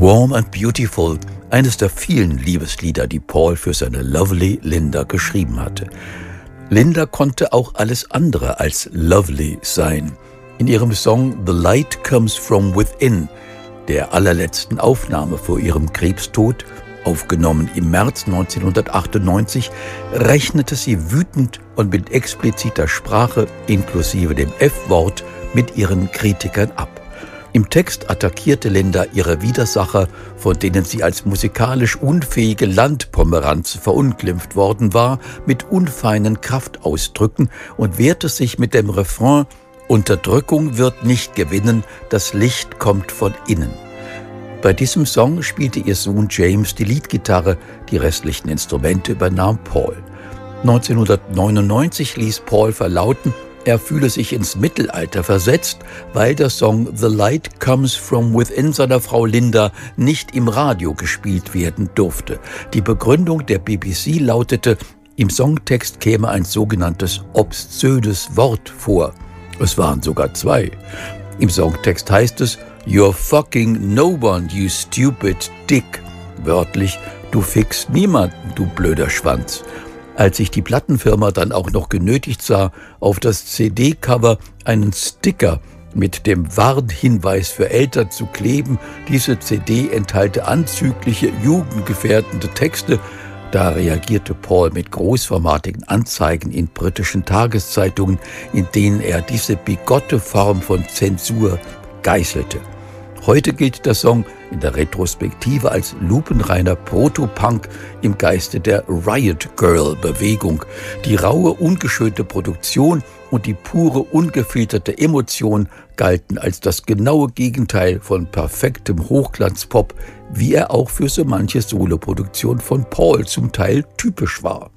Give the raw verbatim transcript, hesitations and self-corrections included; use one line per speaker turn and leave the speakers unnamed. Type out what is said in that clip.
Warm and Beautiful, eines der vielen Liebeslieder, die Paul für seine Lovely Linda geschrieben hatte. Linda konnte auch alles andere als lovely sein. In ihrem Song The Light Comes From Within, der allerletzten Aufnahme vor ihrem Krebstod, aufgenommen im März neunzehnhundertachtundneunzig, rechnete sie wütend und mit expliziter Sprache inklusive dem F-Wort mit ihren Kritikern ab. Im Text attackierte Linda ihre Widersacher, von denen sie als musikalisch unfähige Landpomeranze verunglimpft worden war, mit unfeinen Kraftausdrücken und wehrte sich mit dem Refrain: Unterdrückung wird nicht gewinnen, das Licht kommt von innen. Bei diesem Song spielte ihr Sohn James die Leadgitarre, die restlichen Instrumente übernahm Paul. neunzehnhundertneunundneunzig ließ Paul verlauten, er fühle sich ins Mittelalter versetzt, weil der Song The Light Comes From Within seiner Frau Linda nicht im Radio gespielt werden durfte. Die Begründung der B B C lautete, im Songtext käme ein sogenanntes obszönes Wort vor. Es waren sogar zwei. Im Songtext heißt es: You're fucking no one, you stupid dick. Wörtlich: Du fickst niemanden, du blöder Schwanz. Als sich die Plattenfirma dann auch noch genötigt sah, auf das C D-Cover einen Sticker mit dem Warnhinweis für Eltern zu kleben, diese C D enthalte anzügliche, jugendgefährdende Texte, da reagierte Paul mit großformatigen Anzeigen in britischen Tageszeitungen, in denen er diese bigotte Form von Zensur geißelte. Heute gilt der Song in der Retrospektive als lupenreiner Proto-Punk im Geiste der Riot-Girl-Bewegung. Die raue, ungeschönte Produktion und die pure, ungefilterte Emotion galten als das genaue Gegenteil von perfektem Hochglanzpop, wie er auch für so manche Soloproduktion von Paul zum Teil typisch war.